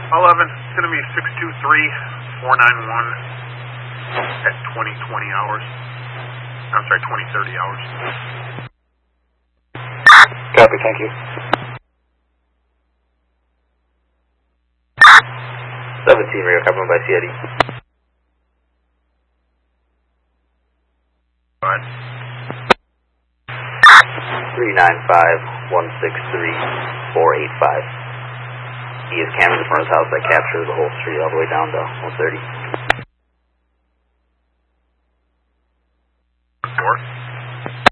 11, it's going to be 623-491 at 2020 hours. I'm sorry, 2030 hours. Copy, thank you. 17 radio, copy by CID. Go ahead. 395-163-485. He is cameras in front of his house that captures the whole street all the way down to 130.